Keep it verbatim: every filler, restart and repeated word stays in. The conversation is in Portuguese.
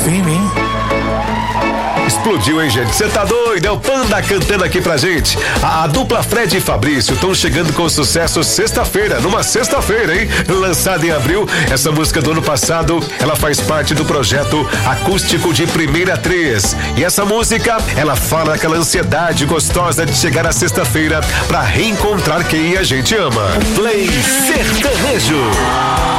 firme, hein? Explodiu, hein, gente? Você tá doido? É o Panda cantando aqui pra gente. A, a dupla Fred e Fabrício estão chegando com sucesso sexta-feira, numa sexta-feira, hein? Lançada em abril, essa música do ano passado, ela faz parte do projeto Acústico de Primeira três. E essa música, ela fala daquela ansiedade gostosa de chegar à sexta-feira pra reencontrar quem a gente ama. Play Sertanejo.